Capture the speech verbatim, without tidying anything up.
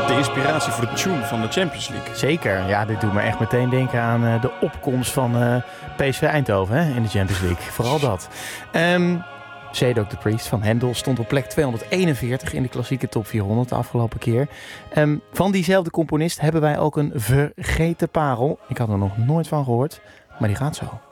de inspiratie voor de tune van de Champions League. Zeker, ja, dit doet me echt meteen denken aan uh, de opkomst van uh, P S V Eindhoven hè, in de Champions League. Vooral dat. Um, Zadok the Priest van Hendel stond op plek tweehonderdeenenveertig in de klassieke top vierhonderd de afgelopen keer. Um, van diezelfde componist hebben wij ook een vergeten parel. Ik had er nog nooit van gehoord, maar die gaat zo.